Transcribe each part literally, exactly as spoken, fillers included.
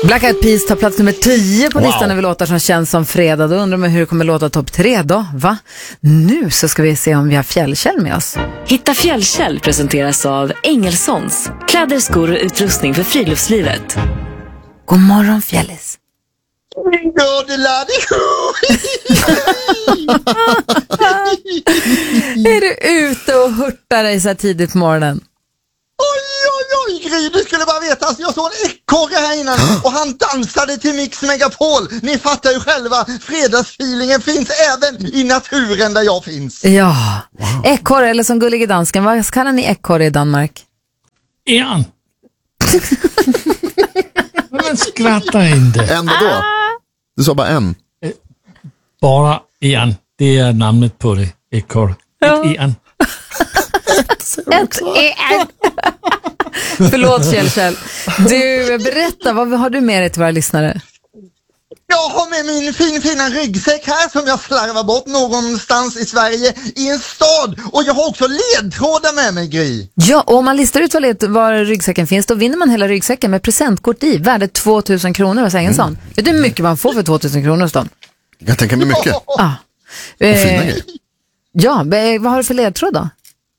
Black Eyed Peas tar plats nummer tio på Wow. listan över låtar som känns som fredag. Då undrar man hur det kommer låta topp tre då, va? Nu så ska vi se om vi har Fjällkäll med oss. Hitta Fjällkäll presenteras av Engelsons. Kläder, skor och utrustning för friluftslivet. God morgon Fjällis. Är du ute och hurtar dig så här tidigt på morgonen? Oj, oj, oj, Gry, du skulle bara veta att jag såg en ekorre här innan och han dansade till Mix Megapol. Ni fattar ju själva, fredagsfeelingen finns även i naturen där jag finns. Ja, ekorre eller som gullig i dansken. Vad kallar ni ekorre i Danmark? Ern. Men skratta inte. En då? Du sa bara en. Bara ern. Det är namnet på det. Ekorre. Ja. Ett ern. Ett är. Förlåt Fjällkäll. Du, berätta, vad har du med dig till våra lyssnare? Jag har med min fin, fina ryggsäck här som jag slarvar bort någonstans i Sverige i en stad. Och jag har också ledtrådar med mig, Gry. Ja, och om man listar ut var, led, var ryggsäcken finns, då vinner man hela ryggsäcken med presentkort i, värde tvåtusen kronor hos Engelsson. Mm. Vet du hur mycket man får för tvåtusen kronor hos dem? Jag tänker mig mycket. Oh, ah. Och eh, fina grejer. Ja, be, vad har du för ledtråd då?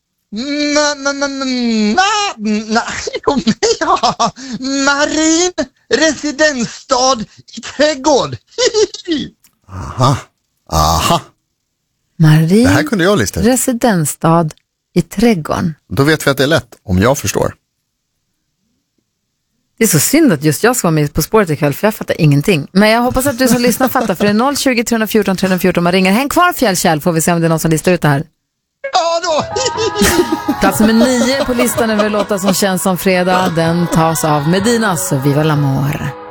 Marin residensstad i trädgård. Aha. Aha. Marin Det här kunde jag lista. residensstad i trädgården. Då vet vi att det är lätt, om jag förstår. Det är så synd att just jag ska vara med På spåret ikväll, för jag fattar ingenting. Men jag hoppas att du som lyssnar fattar, för det är noll tjugo, tre fjorton, tre fjorton man ringer. Häng kvar Fjällkäll, får vi se om det är någon som listar ut det här. Ja då. Plats nummer nio på listan över låtar som känns som fredag, den tas av Medinas Viva l'amore.